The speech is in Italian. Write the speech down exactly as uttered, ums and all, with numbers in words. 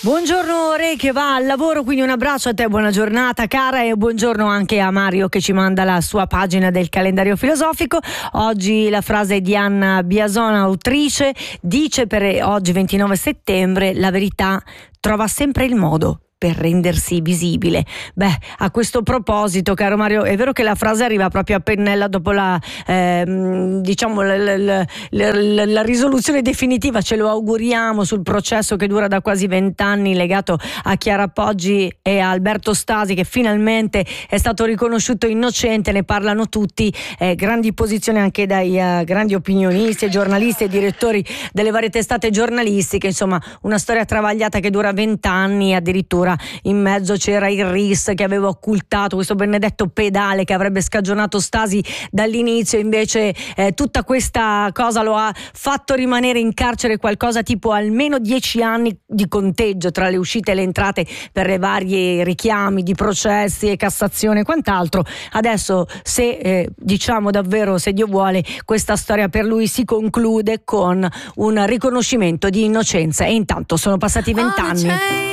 Buongiorno Re che va al lavoro, quindi un abbraccio a te, buona giornata cara, e buongiorno anche a Mario che ci manda la sua pagina del calendario filosofico. Oggi la frase è di Anna Biasona, autrice, dice per oggi ventinove settembre: la verità trova sempre il modo per rendersi visibile. Beh, a questo proposito, caro Mario, è vero che la frase arriva proprio a pennella dopo la ehm, diciamo la, la, la, la, la risoluzione definitiva, ce lo auguriamo, sul processo che dura da quasi vent'anni legato a Chiara Poggi e a Alberto Stasi, che finalmente è stato riconosciuto innocente. Ne parlano tutti, eh, grandi posizioni anche dai uh, grandi opinionisti e giornalisti e direttori delle varie testate giornalistiche. Insomma, una storia travagliata che dura vent'anni, addirittura in mezzo c'era il R I S che aveva occultato questo benedetto pedale che avrebbe scagionato Stasi dall'inizio. Invece eh, tutta questa cosa lo ha fatto rimanere in carcere qualcosa tipo almeno dieci anni di conteggio tra le uscite e le entrate per le varie richiami di processi e Cassazione e quant'altro. Adesso, se eh, diciamo davvero, se Dio vuole, questa storia per lui si conclude con un riconoscimento di innocenza, e intanto sono passati vent'anni.